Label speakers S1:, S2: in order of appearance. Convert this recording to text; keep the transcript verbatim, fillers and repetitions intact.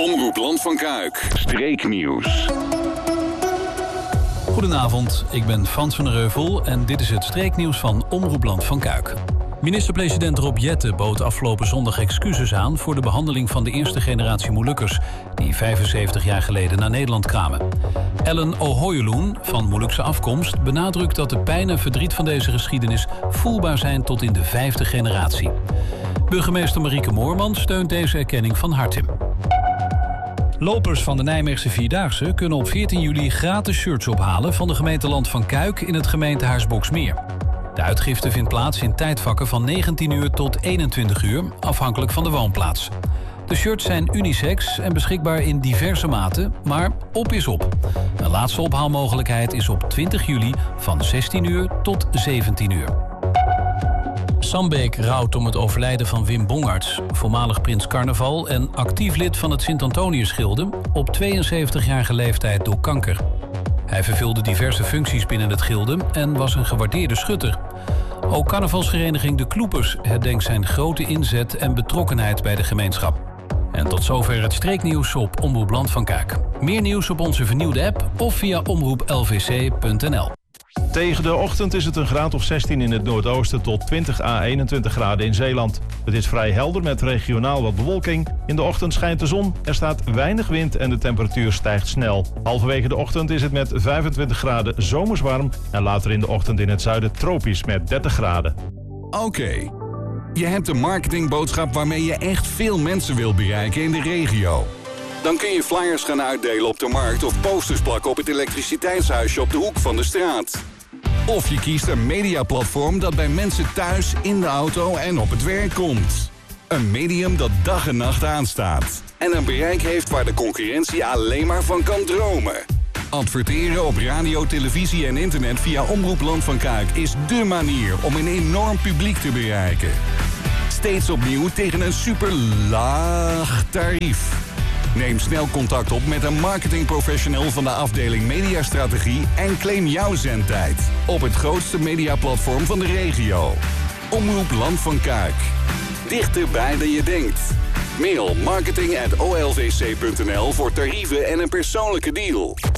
S1: Omroep Land van Kuik. Streeknieuws.
S2: Goedenavond, ik ben Frans van der Heuvel en dit is het streeknieuws van Omroep Land van Kuik. Minister-president Rob Jetten bood afgelopen zondag excuses aan voor de behandeling van de eerste generatie Molukkers, die vijfenzeventig jaar geleden naar Nederland kwamen. Ellen Ohoyoloen, van Molukse afkomst, benadrukt dat de pijn en verdriet van deze geschiedenis voelbaar zijn tot in de vijfde generatie. Burgemeester Marieke Moorman steunt deze erkenning van harte. Lopers van de Nijmeegse Vierdaagse kunnen op veertien juli gratis shirts ophalen van de gemeente Land van Kuik in het gemeentehuis Boxmeer. De uitgifte vindt plaats in tijdvakken van negentien uur tot eenentwintig uur, afhankelijk van de woonplaats. De shirts zijn unisex en beschikbaar in diverse maten, maar op is op. Een laatste ophaalmogelijkheid is op twintig juli van zestien uur tot zeventien uur. Sambeek rouwt om het overlijden van Wim Bongarts, voormalig prins carnaval en actief lid van het Sint-Antonius-gilde, op tweeënzeventigjarige leeftijd door kanker. Hij vervulde diverse functies binnen het gilde en was een gewaardeerde schutter. Ook carnavalsvereniging De Kloepers herdenkt zijn grote inzet en betrokkenheid bij de gemeenschap. En tot zover het streeknieuws op Omroep Land van Kuik. Meer nieuws op onze vernieuwde app of via omroep l v c punt n l.
S3: Tegen de ochtend is het een graad of zestien in het noordoosten tot twintig à eenentwintig graden in Zeeland. Het is vrij helder met regionaal wat bewolking. In de ochtend schijnt de zon, er staat weinig wind en de temperatuur stijgt snel. Halverwege de ochtend is het met vijfentwintig graden zomers warm en later in de ochtend in het zuiden tropisch met dertig graden.
S1: Oké, okay. Je hebt een marketingboodschap waarmee je echt veel mensen wil bereiken in de regio. Dan kun je flyers gaan uitdelen op de markt of posters plakken op het elektriciteitshuisje op de hoek van de straat. Of je kiest een mediaplatform dat bij mensen thuis, in de auto en op het werk komt. Een medium dat dag en nacht aanstaat. En een bereik heeft waar de concurrentie alleen maar van kan dromen. Adverteren op radio, televisie en internet via Omroep Land van Kuik is dé manier om een enorm publiek te bereiken. Steeds opnieuw tegen een super laag tarief. Neem snel contact op met een marketingprofessional van de afdeling Mediastrategie en claim jouw zendtijd op het grootste mediaplatform van de regio. Omroep Land van Kuik. Dichterbij dan je denkt. Mail marketing at o l v c punt n l voor tarieven en een persoonlijke deal.